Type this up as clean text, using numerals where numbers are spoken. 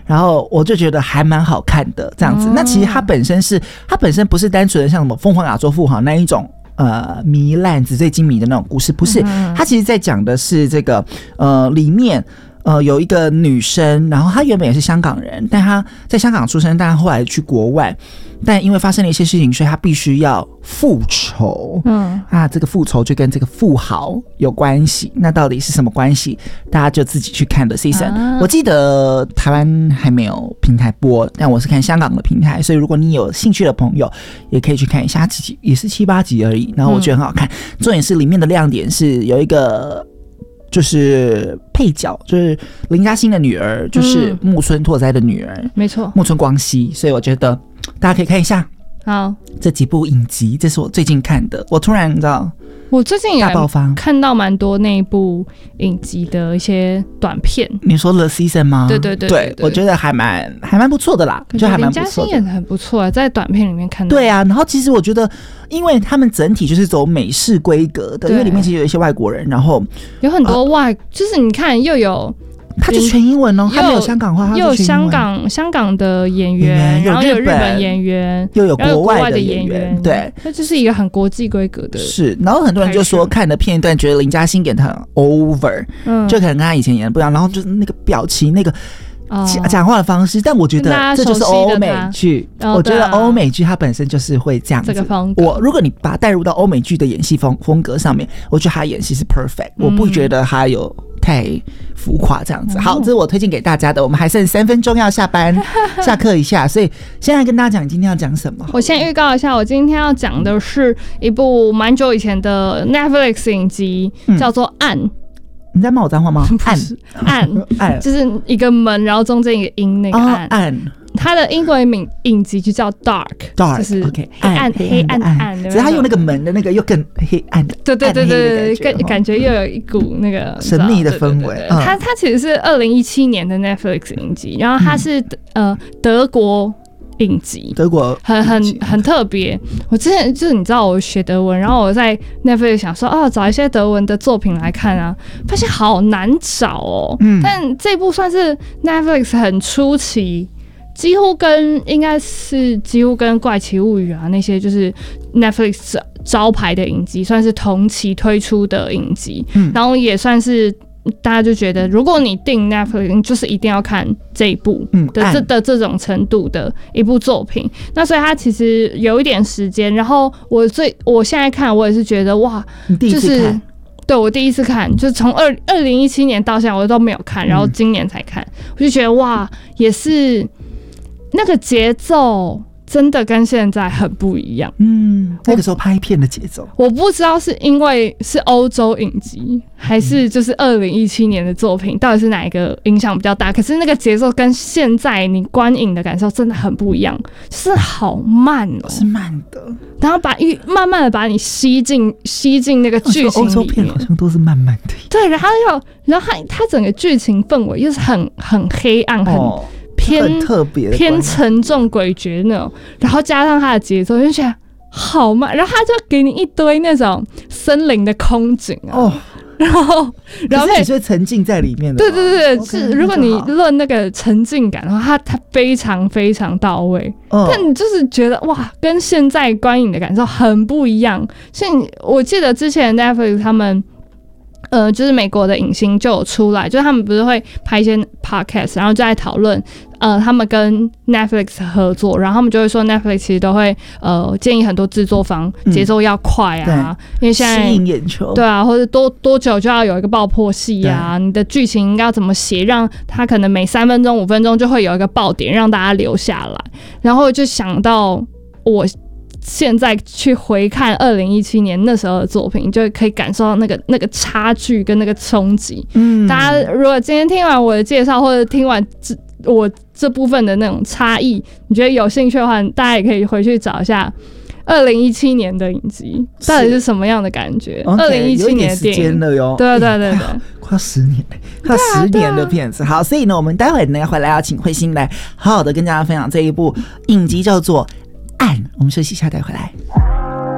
然后我就觉得还蛮好看的这样子。那其实它本身不是单纯的像什么凤凰亚洲富豪那一种糜烂纸醉金迷的那种故事，不是，它其实在讲的是这个里面有一个女生，然后她原本也是香港人，但她在香港出生，但后来去国外，但因为发生了一些事情，所以她必须要复仇。这个复仇就跟这个富豪有关系。那到底是什么关系？大家就自己去看的 season。我记得台湾还没有平台播，但我是看香港的平台，所以如果你有兴趣的朋友，也可以去看一下。也是7-8集而已，然后我觉得很好看。重点是里面的亮点是有一个。就是配角，就是林嘉欣的女儿，就是木村拓哉的女儿， 没错， 木村光希，所以我觉得大家可以看一下。 好， 这几部影集，这是我最近看的。我突然你知道， 我最近也大爆发， 看到蛮多那一部影集的一些短片。 你说 The Season 吗？ 对， 我觉得还蛮不错的啦，就还蛮不错的。 林嘉欣演得很不错，在短片里面看到。 对啊，然后其实我觉得，因为他们整体就是走美式规格的，因为里面其实有一些外国人，然后有很多就是你看又有。 他就全英文哦，他没有香港话， 又有香港的演员，然后又有日本演员， 又有国外的演员，对， 那就是一个很国际规格的。 是，然后很多人就说看的片段觉得林嘉欣演得很 over，就可能跟他以前演的不一样，然后就是那个表情那个。讲话的方式，但我觉得这就是欧美剧。我觉得欧美剧它本身就是会这样子。 这个风格， 如果你把它带入到欧美剧的演戏风格上面，我觉得他演戏是 perfect，我不觉得他有太浮夸这样子。好，这是我推荐给大家的。我们还剩3分钟要下班下课一下，所以现在跟大家讲你今天要讲什么。 我先预告一下，我今天要讲的是一部蛮久以前的 Netflix 影集，叫做《暗》。 你在骂我脏话吗？ 暗就是一个门，然后中间一个音，那个暗。它的英文影集就叫 Dark， 就是黑暗。 只是他用那个门的那个又更黑暗的， 对，感觉又有一股那个神秘的氛围。 它其实是2017年的 Netflix 影集，然后它是德国。影集德国很特别。我之前就是你知道我学德文，然后我在 Netflix 想说找一些德文的作品来看啊，发现好难找哦。但这部算是 Netflix 很初期，几乎跟怪奇物语啊那些就是 Netflix 招牌的影集，算是同期推出的影集，然后也算是。大家就觉得，如果你订 Netflix， 就是一定要看这一部的这种程度的一部作品。那所以它其实有一点时间。然后我现在看，我也是觉得哇， 你第一次看？ 对，我第一次看，就是从2017年到现在我都没有看，然后今年才看，我就觉得哇，也是那个节奏。真的跟现在很不一样。 那个时候拍片的节奏， 我不知道是因为是欧洲影集，还是就是2017年的作品，到底是哪一个影响比较大？可是那个节奏跟现在你观影的感受真的很不一样，就是好慢哦， 是慢的， 然后慢慢的把你吸进那个剧情里面。欧洲片好像都是慢慢的， 对，然后它整个剧情氛围又是很黑暗，很特别偏沉重诡谲那种，然后加上它的节奏，就觉得好慢，然后他就给你一堆那种森林的空景啊，然后你是沉浸在里面的。 对，是如果你论那个沉浸感的话，它非常非常到位，但你就是觉得哇，跟现在观影的感受很不一样。所以我记得之前 Netflix 他们。就是美国的影星就有出来，就是他们不是会拍一些 podcast， 然后就在讨论，他们跟 Netflix 合作，然后他们就会说 Netflix 其实都会建议很多制作方节奏要快啊，因为现在吸引眼球， 对啊，或者多久就要有一个爆破戏啊，你的剧情应该要怎么写，让它可能每3分钟5分钟就会有一个爆点让大家留下来，然后就想到我。现在去回看2017年那时候的作品，就可以感受到那个差距跟那个冲击。大家如果今天听完我的介绍，或者听完我这部分的那种差异，你觉得有兴趣的话，大家也可以回去找一下2017年的影集到底是什么样的感觉。2017年的电影了哟，对， 快10年了，快10年的片子。好，所以呢，我们待会呢回来要请慧欣来好好的跟大家分享这一部影集，叫做。我们休息一下，再回来。